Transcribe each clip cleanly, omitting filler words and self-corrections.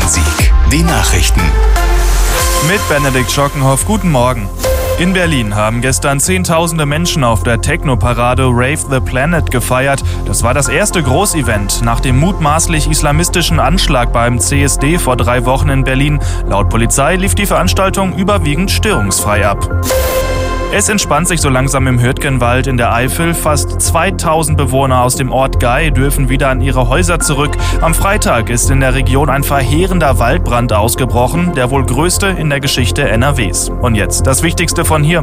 Rhein-Sieg. Die Nachrichten. Mit Benedikt Schockenhoff, guten Morgen. In Berlin haben gestern Zehntausende Menschen auf der Techno-Parade Rave the Planet gefeiert. Das war das erste Großevent nach dem mutmaßlich islamistischen Anschlag beim CSD vor 3 Wochen in Berlin. Laut Polizei lief die Veranstaltung überwiegend störungsfrei ab. Es entspannt sich so langsam im Hürtgenwald in der Eifel. Fast 2000 Bewohner aus dem Ort Gay dürfen wieder an ihre Häuser zurück. Am Freitag ist in der Region ein verheerender Waldbrand ausgebrochen, der wohl größte in der Geschichte NRWs. Und jetzt das Wichtigste von hier.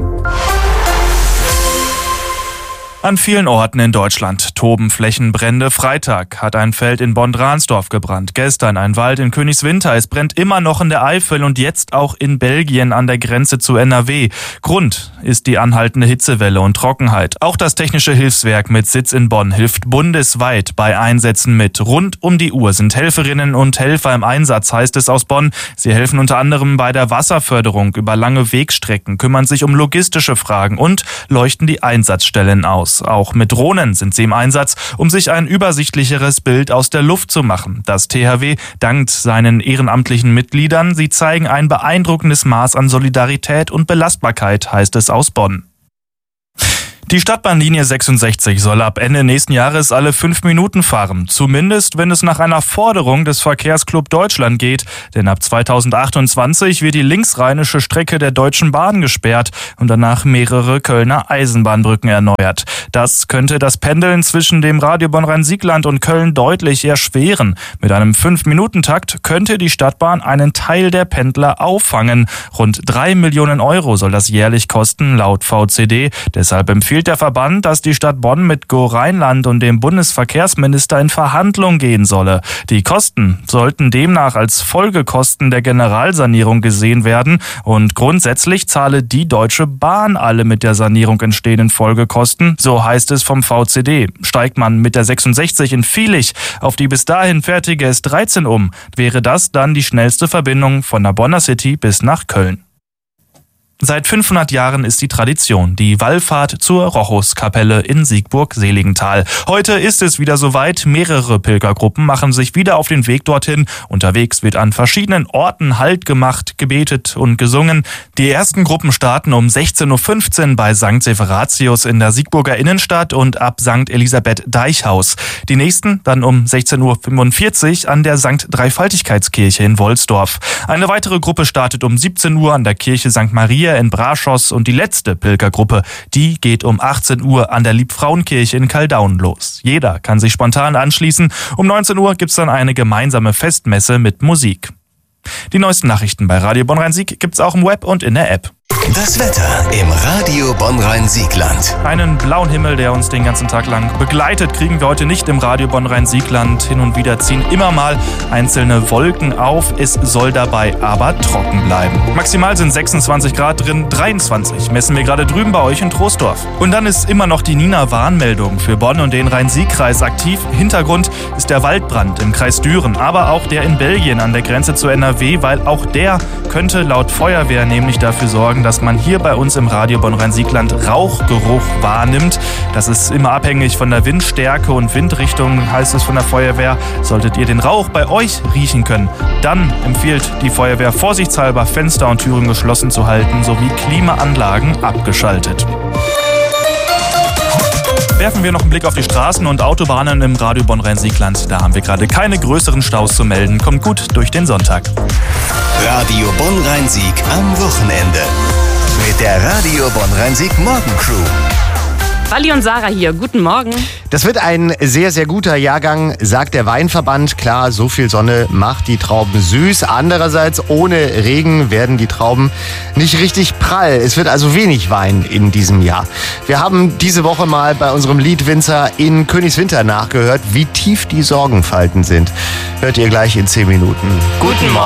An vielen Orten in Deutschland toben Flächenbrände. Freitag hat ein Feld in Bonn-Dransdorf gebrannt. Gestern ein Wald in Königswinter. Es brennt immer noch in der Eifel und jetzt auch in Belgien an der Grenze zu NRW. Grund ist die anhaltende Hitzewelle und Trockenheit. Auch das Technische Hilfswerk mit Sitz in Bonn hilft bundesweit bei Einsätzen mit. Rund um die Uhr sind Helferinnen und Helfer im Einsatz, heißt es aus Bonn. Sie helfen unter anderem bei der Wasserförderung über lange Wegstrecken, kümmern sich um logistische Fragen und leuchten die Einsatzstellen aus. Auch mit Drohnen sind sie im Einsatz, um sich ein übersichtlicheres Bild aus der Luft zu machen. Das THW dankt seinen ehrenamtlichen Mitgliedern. Sie zeigen ein beeindruckendes Maß an Solidarität und Belastbarkeit, heißt es aus Bonn. Die Stadtbahnlinie 66 soll ab Ende nächsten Jahres alle 5 Minuten fahren. Zumindest, wenn es nach einer Forderung des Verkehrsclub Deutschland geht. Denn ab 2028 wird die linksrheinische Strecke der Deutschen Bahn gesperrt und danach mehrere Kölner Eisenbahnbrücken erneuert. Das könnte das Pendeln zwischen dem Radio Bonn-Rhein-Siegland und Köln deutlich erschweren. Mit einem 5-Minuten-Takt könnte die Stadtbahn einen Teil der Pendler auffangen. Rund 3 Millionen Euro soll das jährlich kosten, laut VCD. Deshalb empfiehlt der Verband, dass die Stadt Bonn mit Go Rheinland und dem Bundesverkehrsminister in Verhandlung gehen solle. Die Kosten sollten demnach als Folgekosten der Generalsanierung gesehen werden und grundsätzlich zahle die Deutsche Bahn alle mit der Sanierung entstehenden Folgekosten, so heißt es vom VCD. Steigt man mit der 66 in Viehlich auf die bis dahin fertige S13 um, wäre das dann die schnellste Verbindung von der Bonner City bis nach Köln. Seit 500 Jahren ist die Tradition, die Wallfahrt zur Rochuskapelle in Siegburg-Seligenthal. Heute ist es wieder soweit. Mehrere Pilgergruppen machen sich wieder auf den Weg dorthin. Unterwegs wird an verschiedenen Orten Halt gemacht, gebetet und gesungen. Die ersten Gruppen starten um 16.15 Uhr bei St. Severatius in der Siegburger Innenstadt und ab St. Elisabeth Deichhaus. Die nächsten dann um 16.45 Uhr an der St. Dreifaltigkeitskirche in Wolsdorf. Eine weitere Gruppe startet um 17 Uhr an der Kirche St. Maria in Braschoss und die letzte Pilgergruppe, die geht um 18 Uhr an der Liebfrauenkirche in Kaldaunen los. Jeder kann sich spontan anschließen. Um 19 Uhr gibt's dann eine gemeinsame Festmesse mit Musik. Die neuesten Nachrichten bei Radio Bonn-Rhein-Sieg gibt's auch im Web und in der App. Das Wetter im Radio Bonn-Rhein-Siegland. Einen blauen Himmel, der uns den ganzen Tag lang begleitet, kriegen wir heute nicht im Radio Bonn-Rhein-Siegland. Hin und wieder ziehen immer mal einzelne Wolken auf. Es soll dabei aber trocken bleiben. Maximal sind 26 Grad drin, 23 messen wir gerade drüben bei euch in Troisdorf. Und dann ist immer noch die Nina-Warnmeldung für Bonn und den Rhein-Sieg-Kreis aktiv. Hintergrund ist der Waldbrand im Kreis Düren, aber auch der in Belgien an der Grenze zu NRW, weil auch der könnte laut Feuerwehr nämlich dafür sorgen, dass man hier bei uns im Radio Bonn-Rhein-Siegland Rauchgeruch wahrnimmt. Das ist immer abhängig von der Windstärke und Windrichtung, heißt es von der Feuerwehr. Solltet ihr den Rauch bei euch riechen können, dann empfiehlt die Feuerwehr vorsichtshalber Fenster und Türen geschlossen zu halten sowie Klimaanlagen abgeschaltet. Werfen wir noch einen Blick auf die Straßen und Autobahnen im Radio Bonn-Rhein-Siegland. Da haben wir gerade keine größeren Staus zu melden. Kommt gut durch den Sonntag. Radio Bonn-Rhein-Sieg am Wochenende. Mit der Radio Bonn-Rhein-Sieg Morgencrew. Wally und Sarah hier, guten Morgen. Das wird ein sehr, sehr guter Jahrgang, sagt der Weinverband. Klar, so viel Sonne macht die Trauben süß. Andererseits, ohne Regen werden die Trauben nicht richtig prall. Es wird also wenig Wein in diesem Jahr. Wir haben diese Woche mal bei unserem Liedwinzer in Königswinter nachgehört, wie tief die Sorgenfalten sind. Hört ihr gleich in 10 Minuten. Guten Morgen.